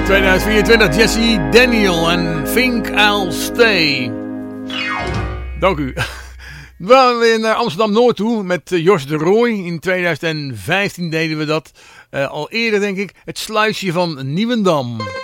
2024, Jesse Daniel en Think I'll Stay. Dank u. We gaan weer naar Amsterdam-Noord toe met Jos de Rooij. In 2015 deden we dat. Al eerder denk ik. Het sluisje van Nieuwendam.